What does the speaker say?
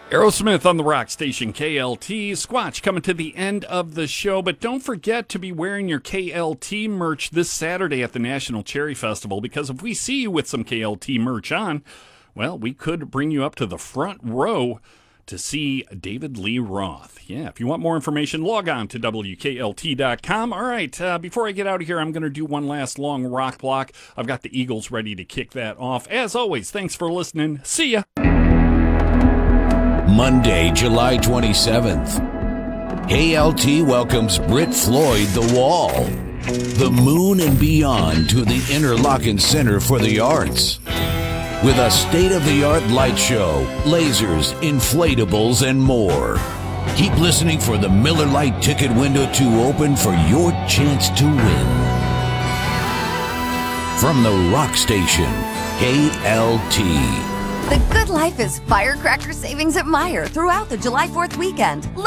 Aerosmith on the rock station KLT. Squatch coming to the end of the show, but don't forget to be wearing your KLT merch this Saturday at the National Cherry Festival, because if we see you with some KLT merch on, well, we could bring you up to the front row to see David Lee Roth. Yeah, if you want more information, log on to WKLT.com. All right, before I get out of here, I'm going to do one last long rock block. I've got the Eagles ready to kick that off. As always, thanks for listening. See ya. Monday, July 27th. KLT welcomes Brit Floyd The Wall, the moon and beyond to the Interlochen Center for the Arts. With a state-of-the-art light show, lasers, inflatables, and more. Keep listening for the Miller Lite ticket window to open for your chance to win. From the rock station, KLT. The good life is firecracker savings at Meijer throughout the July 4th weekend.